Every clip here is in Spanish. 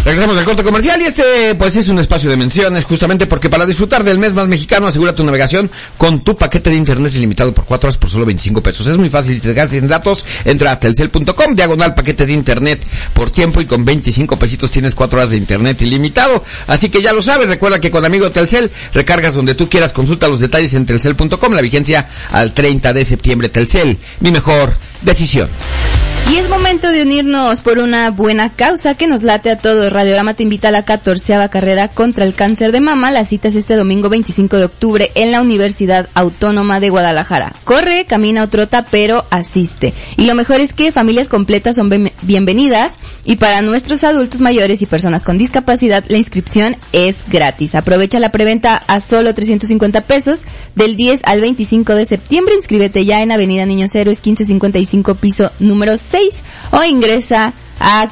Regresamos al corte comercial y pues es un espacio de menciones, justamente porque para disfrutar del mes más mexicano, asegura tu navegación con tu paquete de internet ilimitado por 4 horas por solo 25 pesos. Es muy fácil, si te quedas sin datos, entra a telcel.com, /paquetes de internet por tiempo, y con 25 pesitos tienes 4 horas de internet ilimitado. Así que ya lo sabes, recuerda que con amigo Telcel recargas donde tú quieras, consulta los detalles en telcel.com, la vigencia al 30 de septiembre. Telcel, mi mejor decisión. Y es momento de unirnos por una buena causa que nos late a todos. Radiorama te invita a la 14ª carrera contra el cáncer de mama. La cita es este domingo 25 de octubre en la Universidad Autónoma de Guadalajara. Corre, camina o trota, pero asiste. Y lo mejor es que familias completas son bienvenidas, y para nuestros adultos mayores y personas con discapacidad la inscripción es gratis. Aprovecha la preventa a solo 350 pesos del 10 al 25 de septiembre. Inscríbete ya en Avenida Niños Héroes 1555, piso número 6, o ingresa a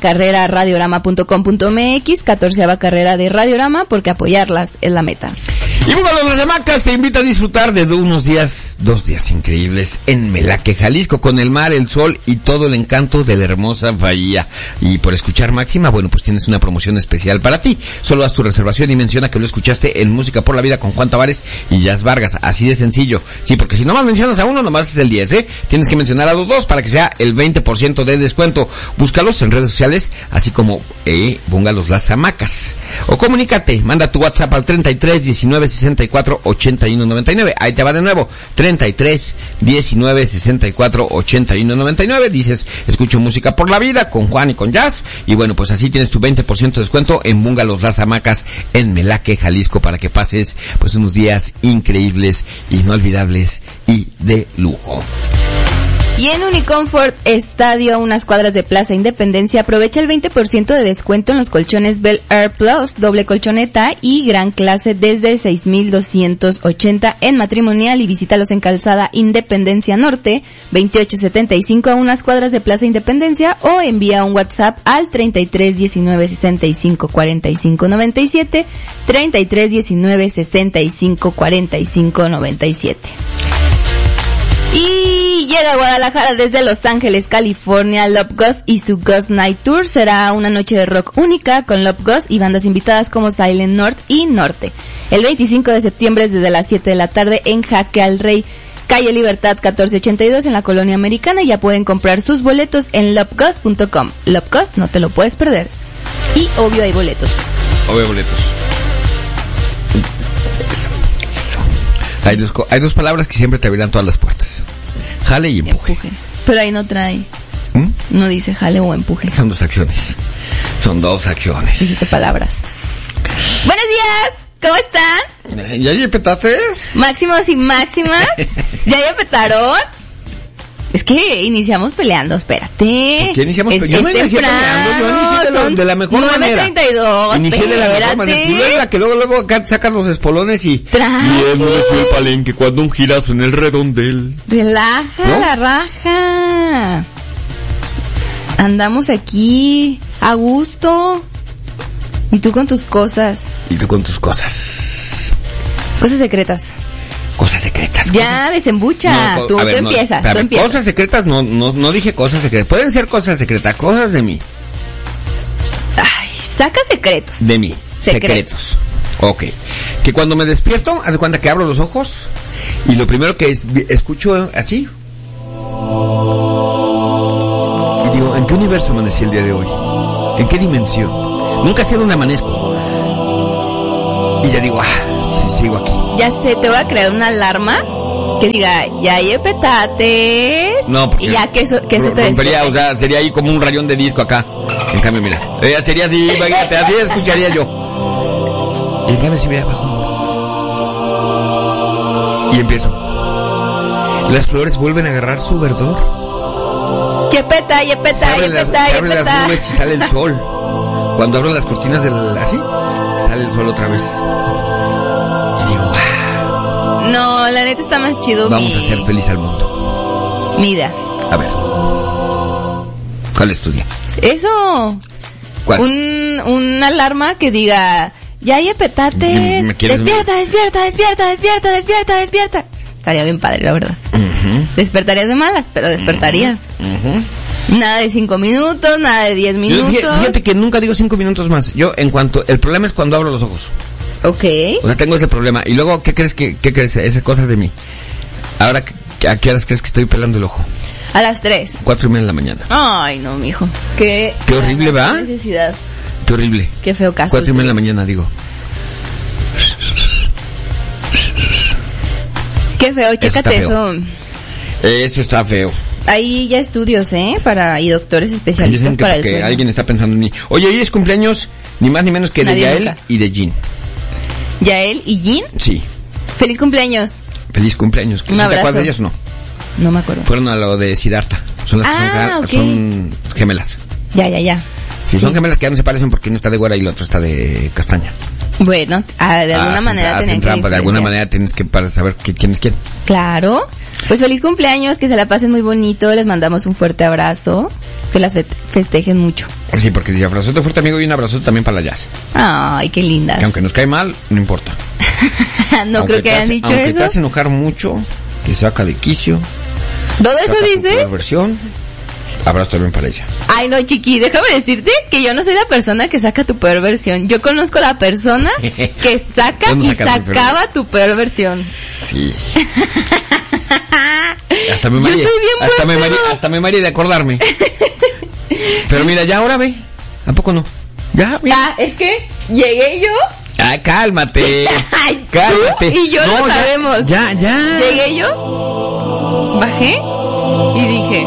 carreraradiorama.com.mx, 14ª carrera de Radiorama, porque apoyarlas es la meta. Y Búngalos Las Hamacas te invita a disfrutar de unos días, 2 días increíbles en Melaque, Jalisco, con el mar, el sol y todo el encanto de la hermosa bahía. Y por escuchar Máxima, bueno, pues tienes una promoción especial para ti. Solo haz tu reservación y menciona que lo escuchaste en Música por la Vida con Juan Tavares y Jazz Vargas. Así de sencillo. Sí, porque si nomás mencionas a uno, nomás es el 10, Tienes que mencionar a los dos para que sea el 20% de descuento. Búscalos en redes sociales, así como Búngalos Las Hamacas. O comunícate, manda tu WhatsApp al 33 19 64 81 99. Ahí te va de nuevo, 33 19 64 81 99. Dices, escucho Música por la Vida con Juan y con Jazz, y bueno, pues así tienes tu 20% de descuento en Búngalos Las Hamacas en Melaque, Jalisco, para que pases pues unos días increíbles, inolvidables y de lujo. Y en Unicomfort Estadio, a unas cuadras de Plaza Independencia, aprovecha el 20% de descuento en los colchones Bel Air Plus, doble colchoneta y gran clase desde 6,280 en matrimonial, y visítalos en Calzada Independencia Norte, 2875, a unas cuadras de Plaza Independencia, o envía un WhatsApp al 33 19 65 45 97, 33 19 65 45 97. Y llega a Guadalajara desde Los Ángeles, California, Love Ghost y su Ghost Night Tour. Será una noche de rock única con Love Ghost y bandas invitadas como Silent North y Norte. El 25 de septiembre desde las 7 de la tarde en Jaque al Rey, calle Libertad 1482 en la Colonia Americana. Ya pueden comprar sus boletos en loveghost.com. Love Ghost, no te lo puedes perder. Y obvio hay boletos. Obvio boletos. Eso. Hay dos palabras que siempre te abrirán todas las puertas: jale y empuje. Pero ahí no trae. No dice jale o empuje. Son dos acciones. 17 palabras. Buenos días, ¿cómo están? ¿Ya petaste? Máximos y máximas. ¿Ya petaron? Es que iniciamos peleando, espérate. ¿Por qué iniciamos peleando? Yo no inicié peleando, yo inicié de la mejor manera. 9:32, inicié de la mejor manera. Tú eres la que luego acá sacas los espolones y... Y hemos el palenque cuando un girazo en el redondel. Relaja, ¿no? La raja. Andamos aquí, a gusto. Y tú con tus cosas. Cosas secretas. Ya, desembucha. No, tú empiezas. Cosas secretas, no dije cosas secretas. Pueden ser cosas secretas, cosas de mí. Ay, saca secretos. De mí. Secretos. Ok. Que cuando me despierto, haz de cuenta que abro los ojos y lo primero que escucho así. Y digo, ¿en qué universo amanecí el día de hoy? ¿En qué dimensión? Nunca sé dónde amanezco. Y ya digo, sí, sigo aquí. Ya sé, te voy a crear una alarma que diga, ya hay petates. No, porque y ya que eso te rompería, o sea, sería ahí como un rayón de disco acá. En cambio, mira, sería así, imagínate, así escucharía yo. Y en cambio, si mira abajo. Y empiezo. Las flores vuelven a agarrar su verdor. Yepeta. Se abren las nubes y sale el sol. Cuando abro las cortinas así, sale el sol otra vez. No, la neta está más chido. Vamos a hacer feliz al mundo. Mira. A ver. ¿Cuál es tu día? Eso. ¿Cuál? Una alarma que diga, ya hay petates. Despierta. Estaría bien padre, la verdad. Despertarías de malas, pero despertarías. Nada de 5 minutos, nada de 10 minutos. Fíjate que nunca digo 5 minutos más. Yo, el problema es cuando abro los ojos. Ok. O sea, tengo ese problema. Y luego, ¿qué crees? Esas cosas de mí. Ahora, ¿a qué horas crees que estoy pelando el ojo? A las 3. 4:30 de la mañana. Ay, no, mijo. Qué horrible, ¿va? Qué necesidad. Qué horrible. Qué feo caso. 4:30 de la mañana, digo. Qué feo, chécate eso. Eso está feo. Hay ya estudios, y doctores especialistas para el sueño. Alguien está pensando en mí. Oye, hoy es cumpleaños ni más ni menos que de Yael y de Jean. ¿Yael y Jean? Sí. ¡Feliz cumpleaños! Feliz cumpleaños. Un abrazo. ¿Te acuerdas de ellos o no? No me acuerdo. Fueron a lo de Siddhartha. Son las que son gemelas. Ya. Sí, son gemelas que ya no se parecen porque uno está de güera y el otro está de castaña. Bueno, de alguna manera hacen trampa, de alguna manera tienes que para saber quién es quién. Claro. Pues feliz cumpleaños, que se la pasen muy bonito, les mandamos un fuerte abrazo, que las festejen mucho. Sí, porque dice abrazote fuerte amigo y un abrazote también para la Jazz. Ay, qué lindas. Que aunque nos cae mal, no importa. No creo que hayan dicho eso. Aunque te hace enojar mucho, que saca de quicio. ¿Todo eso dice? Versión. Abrazo también para ella. Ay, no, chiqui, déjame decirte que yo no soy la persona que saca tu peor versión. Yo conozco la persona que saca y sacaba tu peor versión. Sí. Hasta me mareé. Hasta me mareé de acordarme. Pero mira, ya ahora ve. ¿A poco no? Ya, es que llegué yo. Ay, cálmate. Ay, cálmate. Y yo no, lo sabemos. Ya. Llegué yo, bajé y dije...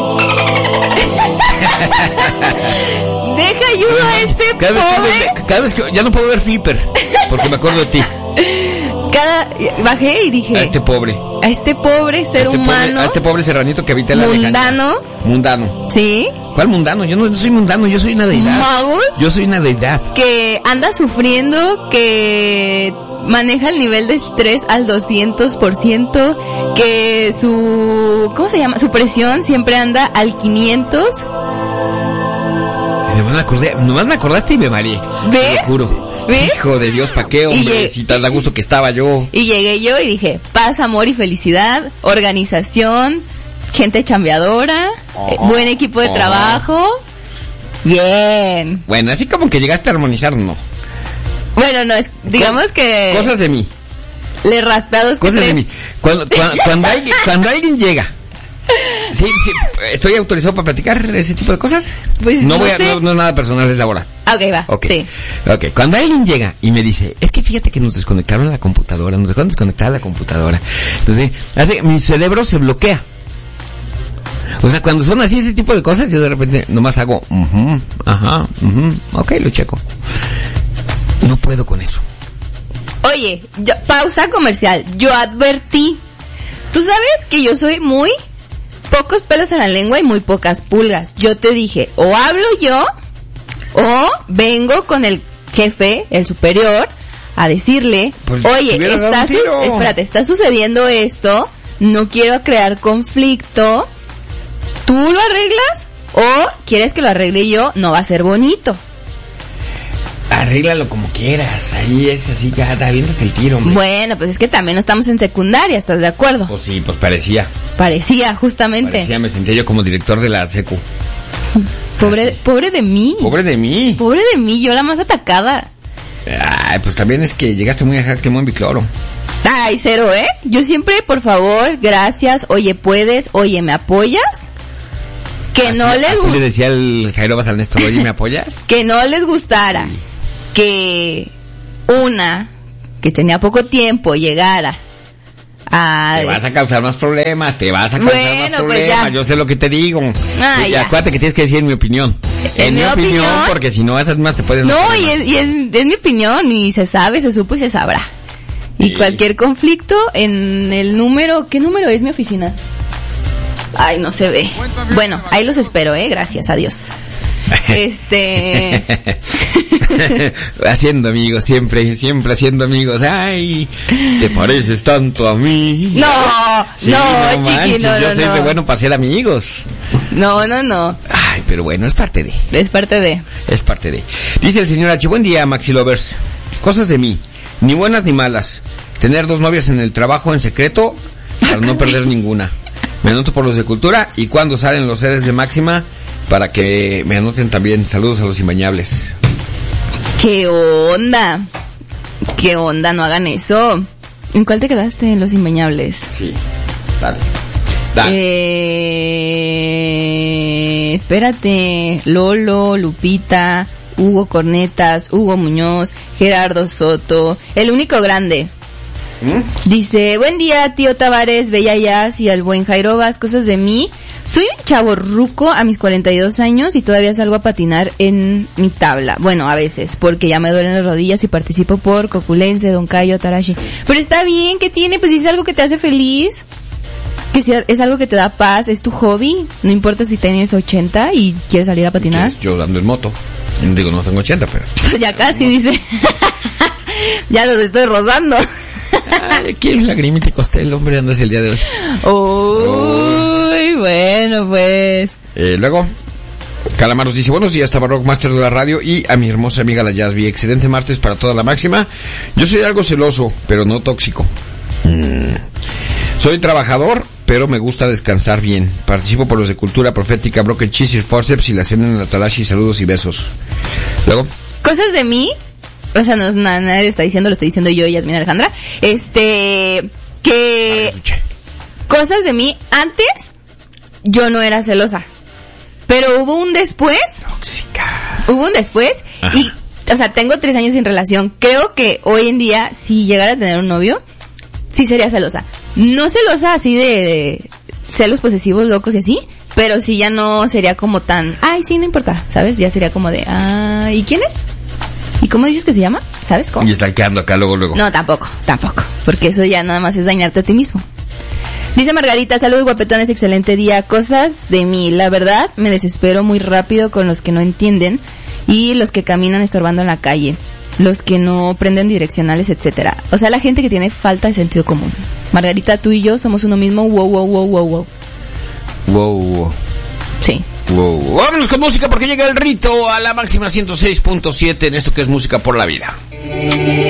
Deja ayuda a este pobre. Cada vez que ya no puedo ver Flipper porque me acuerdo de ti. Bajé y dije a este pobre ser humano, a este pobre serranito que habita en la lejanía. Mundano. ¿Sí? ¿Cuál mundano? Yo no soy mundano, yo soy una deidad. ¿Magul? Yo soy una deidad que anda sufriendo, que maneja el nivel de estrés al 200%, que su presión siempre anda al 500. Nomás me acordaste y me mareé. ¿Ves? Te lo juro. ¿Ves? Hijo de Dios, ¿pa' qué, hombre? Si tan da gusto que estaba yo. Y llegué yo y dije, paz, amor y felicidad, organización, gente chambeadora, buen equipo de trabajo. Bien. Bueno, así como que llegaste a armonizar, no. Bueno, no, digamos que... Cosas de mí. Le raspé a dos cosas de mí. Cuando alguien llega... Sí, ¿estoy autorizado para platicar ese tipo de cosas? Pues no es nada personal, es laboral. Ok, va. Okay. Sí. Ok, cuando alguien llega y me dice, es que fíjate que nos desconectaron la computadora, nos dejaron desconectar la computadora. Entonces, mi cerebro se bloquea. O sea, cuando son así ese tipo de cosas, yo de repente nomás hago, ok, lo checo. No puedo con eso. Oye, pausa comercial. Yo advertí. Tú sabes que yo soy muy pocos pelos en la lengua y muy pocas pulgas. Yo te dije, o hablo yo, o vengo con el jefe, el superior, a decirle, pues, oye, está sucediendo esto, no quiero crear conflicto, ¿tú lo arreglas? ¿O quieres que lo arregle yo? No va a ser bonito. Arréglalo como quieras, ahí es así, ya está viendo que el tiro, hombre. Bueno, pues es que también no estamos en secundaria, ¿estás de acuerdo? Pues sí, pues parecía, justamente. Me sentía yo como director de la secu. Pobre de mí. Pobre de mí, yo la más atacada. Ay, pues también es que llegaste muy a Jáximo en Bicloro. Ay, cero, yo siempre, por favor, gracias, oye, puedes, oye, ¿me apoyas? Que así, no les le decía el Jairo Basal Néstor, oye, ¿me apoyas? Que no les gustara. Sí. Que una que tenía poco tiempo llegara a... Te vas a causar más problemas, Pues ya. Yo sé lo que te digo. Y acuérdate que tienes que decir mi opinión. En mi opinión, porque si no, esas más te pueden... No, y es mi opinión, y se sabe, se supo y se sabrá. Y cualquier conflicto en el número... ¿Qué número es mi oficina? Ay, no se ve. Bueno, ahí los espero, gracias, adiós. Haciendo amigos, siempre haciendo amigos. Ay, te pareces tanto a mí. No, chiqui, no, yo soy bueno para ser amigos. No. Ay, pero bueno, es parte de. Dice el señor H, buen día, Maxi Lovers. Cosas de mí, ni buenas ni malas. Tener 2 novias en el trabajo en secreto para no perder ninguna. Me anoto por los de cultura y cuando salen los sedes de Máxima para que me anoten también. Saludos a los imbañables. ¿Qué onda? ¿Qué onda? No hagan eso. ¿En cuál te quedaste? En los imbañables. Sí, dale. Espérate. Lolo, Lupita, Hugo Cornetas, Hugo Muñoz, Gerardo Soto, el único grande. Dice, buen día, tío Tavares, Bella Jazz y al buen Jairobas, cosas de mí. Soy un chavo ruco a mis 42 años y todavía salgo a patinar en mi tabla. Bueno, a veces, porque ya me duelen las rodillas y participo por Coculense, Don Cayo, Tarashi. Pero está bien, ¿qué tiene? Pues si es algo que te hace feliz, que si es algo que te da paz, es tu hobby. No importa si tienes 80 y quieres salir a patinar. Yo ando en moto. Digo, no tengo 80, pero... Pues ya casi, dice. Ya los estoy rozando. Ay, quiero un lagrimita y costel, hombre, andas el día de hoy. Uy, bueno, pues. Luego, Calamar nos dice, buenos días, Tabarrock Master de la radio y a mi hermosa amiga la Jazz. Excelente martes para toda la máxima. Yo soy algo celoso, pero no tóxico. Soy trabajador, pero me gusta descansar bien. Participo por los de Cultura Profética, Broken Cheese y Forceps y la cena en la Talashi. Saludos y besos. Luego. Cosas de mí. O sea, no, nadie está diciendo, lo estoy diciendo yo y Yasmina Alejandra. Que cosas de mí, antes yo no era celosa. Pero hubo un después. Tóxica. Hubo un después. Ajá. Y, o sea, tengo 3 años sin relación. Creo que hoy en día, si llegara a tener un novio, sí sería celosa. No celosa así de celos posesivos locos y así, pero sí ya no sería como tan, ay, sí, no importa, ¿sabes? Ya sería como de, ¿y quién es? ¿Y cómo dices que se llama? ¿Sabes cómo? Y stalkeando acá luego. No, tampoco, porque eso ya nada más es dañarte a ti mismo. Dice Margarita, saludos guapetones, excelente día. Cosas de mí, la verdad, me desespero muy rápido con los que no entienden y los que caminan estorbando en la calle, los que no prenden direccionales, etcétera. O sea, la gente que tiene falta de sentido común. Margarita, tú y yo somos uno mismo, wow. Wow. Sí. Wow. Vámonos con música porque llega el rito a la máxima 106.7 en esto que es Música por la Vida.